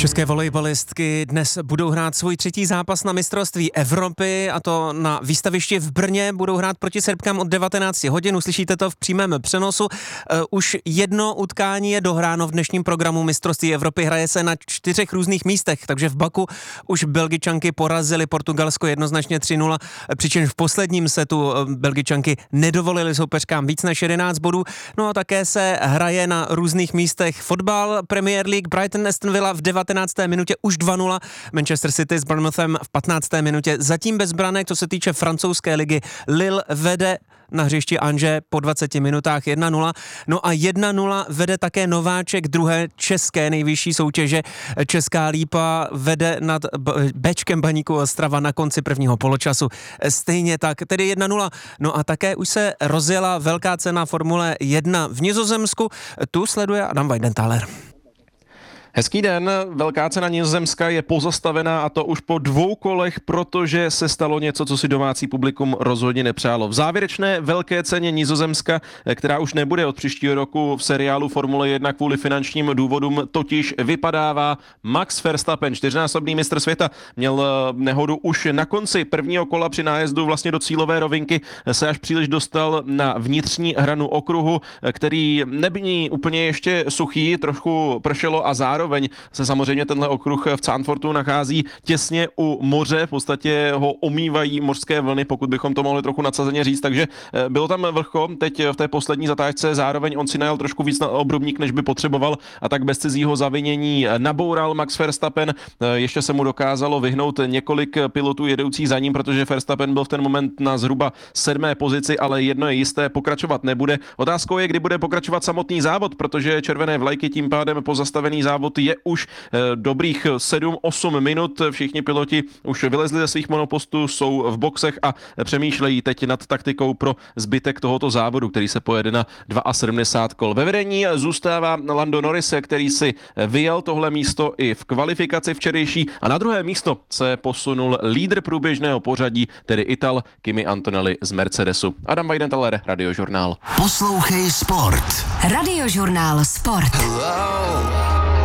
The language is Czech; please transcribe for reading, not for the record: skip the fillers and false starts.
České volejbalistky dnes budou hrát svůj třetí zápas na mistrovství Evropy, a to na výstavišti v Brně. Budou hrát proti Srbkám od 19 hodin, uslyšíte to v přímém přenosu. Už jedno utkání je dohráno v dnešním programu mistrovství Evropy, hraje se na 4 různých místech, takže v Baku už Belgičanky porazily Portugalsko jednoznačně 3-0, přičemž v posledním setu Belgičanky nedovolily soupeřkám víc než 11 bodů. No a také se hraje na různých místech fotbal, Premier League, Brighton Aston Villa v 19. minutě už 2-0, Manchester City s Bournemouthem v 15. minutě zatím bez branek. Co se týče francouzské ligy, Lille vede na hřišti Angers po 20 minutách 1-0. No a 1-0 vede také nováček druhé české nejvyšší soutěže. Česká Lípa vede nad Bečkem Baníku Ostrava na konci prvního poločasu. Stejně tak, tedy 1-0. No a také už se rozjela velká cena Formule 1 v Nizozemsku. Tu sleduje Adam Weidenthaler. Hezký den, velká cena Nizozemska je pozastavená, a to už po 2 kolech, protože se stalo něco, co si domácí publikum rozhodně nepřálo. V závěrečné velké ceně Nizozemska, která už nebude od příštího roku v seriálu Formule 1 kvůli finančním důvodům, totiž vypadává Max Verstappen, 4násobný mistr světa. Měl nehodu už na konci prvního kola při nájezdu vlastně do cílové rovinky, se až příliš dostal na vnitřní hranu okruhu, který nebyl úplně ještě suchý, trošku pršelo a zároveň se samozřejmě tenhle okruh v Zandvoortu nachází těsně u moře, v podstatě ho omývají mořské vlny, pokud bychom to mohli trochu nadsazeně říct, takže bylo tam vlhko teď v té poslední zatáčce, zároveň on si najel trošku víc na obrubník, než by potřeboval, a tak bez cizího zavinění naboural Max Verstappen. Ještě se mu dokázalo vyhnout několik pilotů jedoucích za ním, protože Verstappen byl v ten moment na zhruba 7. pozici, ale jedno je jisté, pokračovat nebude. Otázkou je, kdy bude pokračovat samotný závod, protože červené vlajky tím pádem pozastavený závod je už dobrých 7-8 minut. Všichni piloti už vylezli ze svých monopostů, jsou v boxech a přemýšlejí teď nad taktikou pro zbytek tohoto závodu, který se pojede na 72 kol. Ve vedení zůstává Lando Norris, který si vyjel tohle místo i v kvalifikaci včerejší, a na druhé místo se posunul lídr průběžného pořadí, tedy Ital Kimi Antonelli z Mercedesu. Adam Weidenthaler, Radiožurnál. Poslouchej sport. Radiožurnál Sport. Hello.